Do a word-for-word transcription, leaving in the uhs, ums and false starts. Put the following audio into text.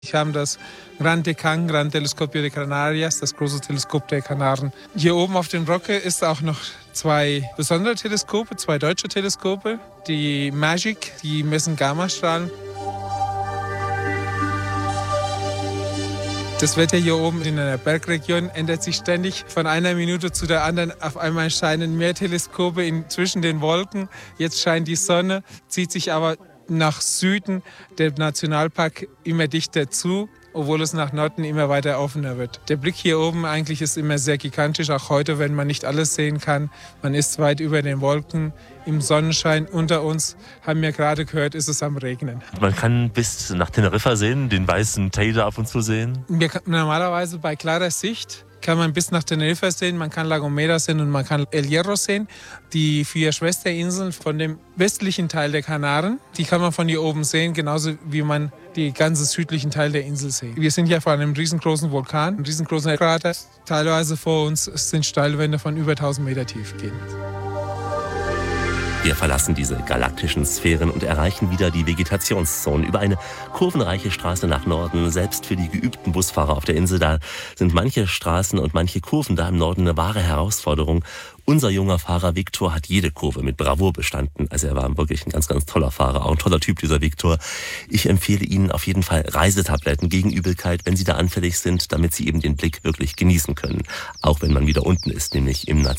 Wir haben das Gran Tecán, Gran Telescopio de Canarias, das große Teleskop der Kanaren. Hier oben auf dem Rocke ist auch noch zwei besondere Teleskope, zwei deutsche Teleskope. Die MAGIC, die messen Gammastrahlen. Das Wetter hier oben in einer Bergregion ändert sich ständig. Von einer Minute zu der anderen auf einmal scheinen mehr Teleskope in, zwischen den Wolken. Jetzt scheint die Sonne, zieht sich aber nach Süden der Nationalpark immer dichter zu, obwohl es nach Norden immer weiter offener wird. Der Blick hier oben eigentlich ist immer sehr gigantisch, auch heute, wenn man nicht alles sehen kann. Man ist weit über den Wolken, im Sonnenschein. Unter uns, haben wir gerade gehört, ist es am Regnen. Man kann bis nach Teneriffa sehen, den weißen Teide ab und zu sehen? Wir kann, normalerweise bei klarer Sicht kann man bis nach Teneriffa sehen, man kann La Gomera sehen und man kann El Hierro sehen. Die vier Schwesterinseln von dem westlichen Teil der Kanaren, die kann man von hier oben sehen, genauso wie man den ganzen südlichen Teil der Insel sieht. Wir sind ja vor einem riesengroßen Vulkan, einem riesengroßen Krater. Teilweise vor uns sind Steilwände von über tausend Meter tief gehen. Wir verlassen diese galaktischen Sphären und erreichen wieder die Vegetationszone. Über eine kurvenreiche Straße nach Norden, selbst für die geübten Busfahrer auf der Insel, da sind manche Straßen und manche Kurven da im Norden eine wahre Herausforderung. Unser junger Fahrer Viktor hat jede Kurve mit Bravour bestanden. Also er war wirklich ein ganz, ganz toller Fahrer, auch ein toller Typ, dieser Viktor. Ich empfehle Ihnen auf jeden Fall Reisetabletten gegen Übelkeit, wenn Sie da anfällig sind, damit Sie eben den Blick wirklich genießen können. Auch wenn man wieder unten ist, nämlich im National